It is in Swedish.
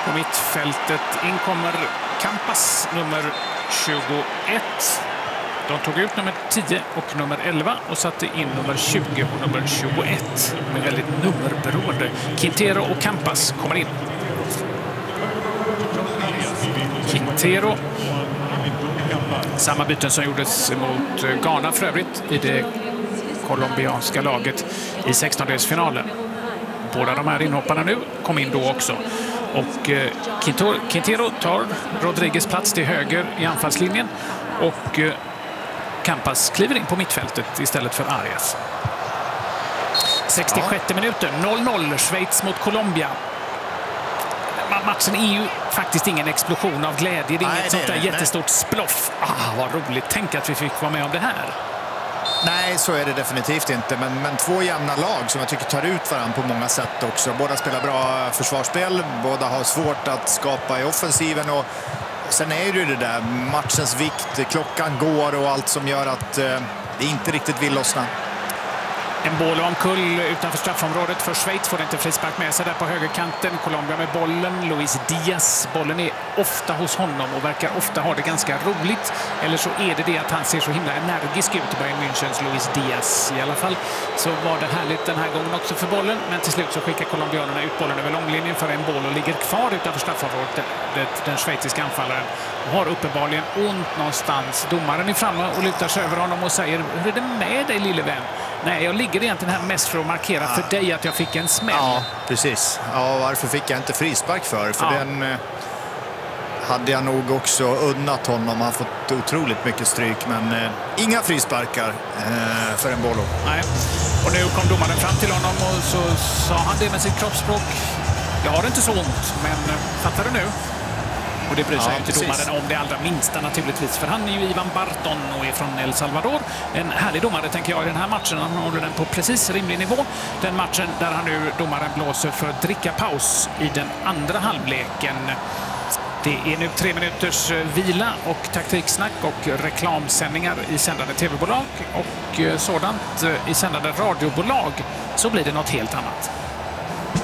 På mittfältet in kommer Campas, nummer 21. De tog ut nummer 10 och nummer 11 och satte in nummer 20 och nummer 21. De är väldigt nummerberoende. Quintero och Campas kommer in. Quintero. Samma byten som gjordes mot Ghana för övrigt i det colombianska laget i 16-delsfinalen. Båda de här inhopparna nu kom in då också. Och Quintero tar Rodriguez plats till höger i anfallslinjen och Campas kliver in på mittfältet istället för Arias. 66 minuten, 0-0, Schweiz mot Colombia. Matchen är ju faktiskt ingen explosion av glädje. Det är inget sånt där jättestort sploff. Vad roligt, tänk att vi fick vara med om det här. Nej, så är det definitivt inte. Men två jämna lag som jag tycker tar ut varandra på många sätt också. Båda spelar bra försvarsspel, båda har svårt att skapa i offensiven. Och sen är det ju det där, matchens vikt, klockan går och allt som gör att det inte riktigt vill lossna. En boll och omkull utanför straffområdet för Schweiz, får inte frispark med sig där på högerkanten. Colombia med bollen, Luis Diaz. Bollen är ofta hos honom och verkar ofta ha det ganska roligt. Eller så är det att han ser så himla energisk ut, Bayern Münchens Luis Diaz. I alla fall så var det härligt den här gången också för bollen. Men till slut så skickar colombianerna ut bollen över långlinjen för en boll och ligger kvar utanför straffområdet. Den schweiziska anfallaren har uppenbarligen ont någonstans. Domaren är framme och lutar sig över honom och säger: hur är det med dig, lille vän? Nej, jag ligger egentligen här mest för att markera för dig att jag fick en smäll. Ja, precis. Ja, varför fick jag inte frispark för? För den hade jag nog också unnat honom. Han har fått otroligt mycket stryk, men inga frisparkar för en boll. Nej, och nu kom domaren fram till honom och så sa han det med sitt kroppsspråk: jag har inte så ont, men fattar du nu? Och det bryr sig inte domaren om det allra minsta naturligtvis, för han är ju Ivan Barton och är från El Salvador. En härlig domare tänker jag i den här matchen. Han håller den på precis rimlig nivå. Den matchen där han nu, domaren, blåser för drickapaus i den andra halvleken. Det är nu 3 minuters vila och taktiksnack och reklamsändningar i sändande tv-bolag och sådant i sändande radiobolag, så blir det något helt annat.